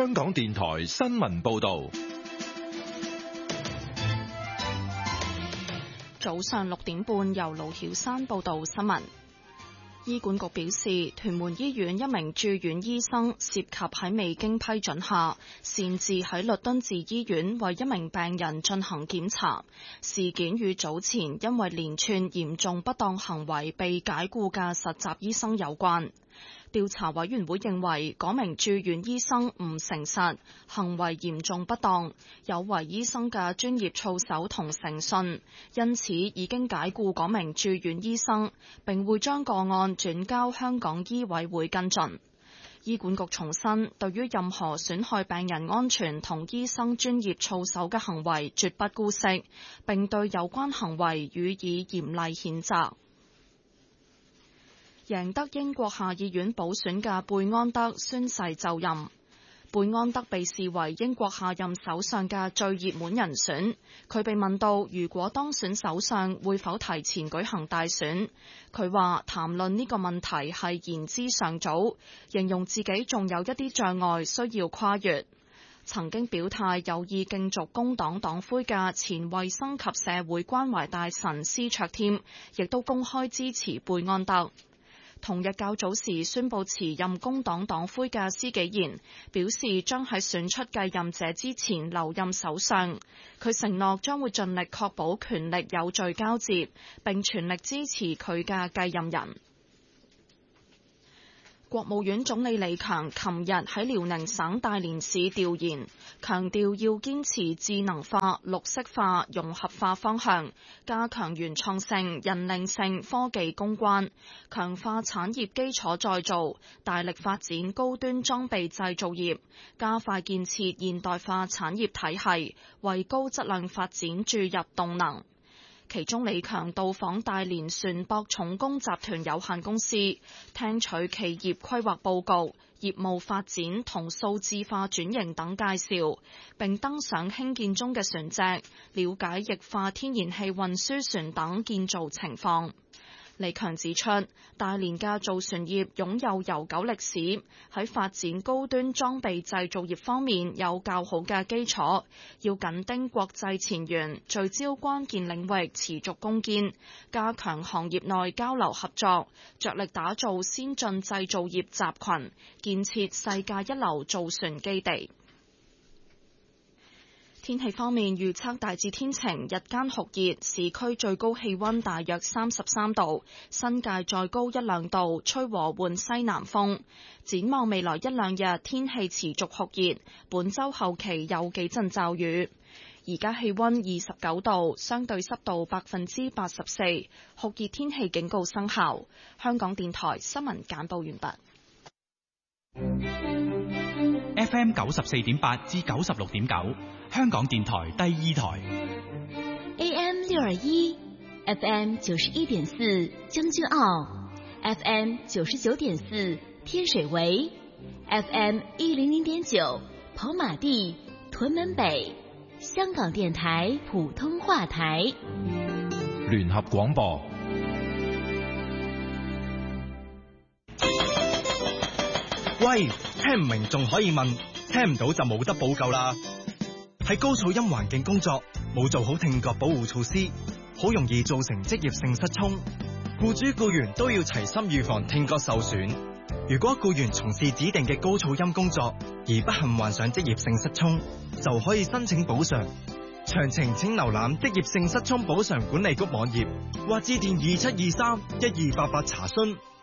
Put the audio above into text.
香港電台新聞報道。 早上6點半，由盧曉珊報道新聞。醫管局表示，屯門醫院一名住院醫生涉及喺未經批准下，擅自喺律敦治醫院為一名病人進行檢查。事件與早前因為連串嚴重不當行為被解僱嘅實習醫生有關。調查委員會認為，嗰名住院醫生唔誠實，行為嚴重不當，有違醫生嘅專業操守同誠信，因此已經解僱嗰名住院醫生，並會將個案轉交香港醫委會跟進。醫管局重申，對於任何損害病人安全同醫生專業操守嘅行為，絕不姑息，並對有關行為予以嚴厲譴責。贏得英國下議院補選嘅貝安德宣誓就任。貝安德被視為英國下任首相嘅最熱門人選。佢被問到如果當選首相會否提前舉行大選，佢話談論呢個問題係言之尚早，形容自己仲有一啲障礙需要跨越。曾經表態有意競逐工黨黨魁嘅前衛生及社會關懷大臣施卓添，亦都公開支持貝安德。同日較早時宣布辭任工黨黨魁嘅施紀賢表示，將喺選出繼任者之前留任首相。佢承諾將會盡力確保權力有序交接，並全力支持佢嘅繼任人。國務院總理李強琴日喺遼寧省大連市調研，強調要堅持智能化、綠色化、融合化方向，加強原創性、引領性科技攻關，強化產業基礎再造，大力發展高端裝備製造業，加快建設現代化產業體系，為高質量發展注入動能。其中李強到訪大連船舶重工集團有限公司，聽取企業規劃報告、業務發展同數字化轉型等介紹，並登上興建中嘅船隻，了解液化天然氣運輸船等建造情況。李強指出，大連嘅造船業擁有悠久歷史，喺發展高端裝備製造業方面有較好嘅基礎，要緊盯國際前沿，聚焦關鍵領域持續攻堅，加強行業內交流合作，着力打造先進製造業集群，建設世界一流造船基地。天氣方面預測大致天晴，日間酷熱，市區最高氣溫大約33度，新界再高1、2度，吹和緩西南風。展望未來1、2日天氣持續酷熱，本週後期有幾陣驟雨。而家氣溫29度，相對濕度84%，酷熱天氣警告生效。香港電台新聞簡報完畢。 FM 94.8至96.9，香港電台第2台。 AM 621 FM 91.4將軍澳 FM 99.4天水圍 FM 100.9跑馬地屯門北，香港電台普通話台。 聯合廣播。 喂，聽唔明仲可以問，聽唔到就冇得補救啦。喺高噪音環境工作，冇做好聽覺保護措施，好容易造成職業性失聰。僱主僱員都要齊心預防聽覺受損。如果僱員從事指定嘅高噪音工作，而不幸患上職業性失聰，就可以申請補償。詳情請瀏覽職業性失聰補償管理局網頁，或致電27231288查詢。